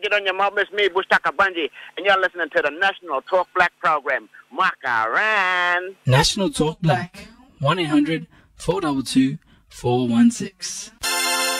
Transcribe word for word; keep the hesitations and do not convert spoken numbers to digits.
get on your mob. It's me, Bushtaka Bunji, and you're listening to the National Talk Black program. Makaran. National Talk Black. one eight hundred four two two four one six.